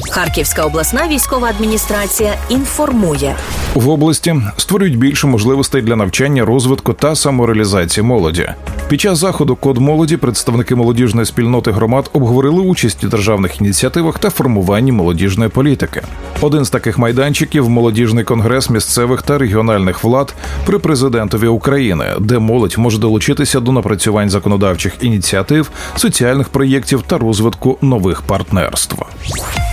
Харківська обласна військова адміністрація інформує. В області створюють більше можливостей для навчання, розвитку та самореалізації молоді. Під час заходу «Код молоді» представники молодіжної спільноти громад обговорили участь у державних ініціативах та формуванні молодіжної політики. Один з таких майданчиків – молодіжний конгрес місцевих та регіональних влад при президентові України, де молодь може долучитися до напрацювань законодавчих ініціатив, соціальних проєктів та розвитку нових партнерств.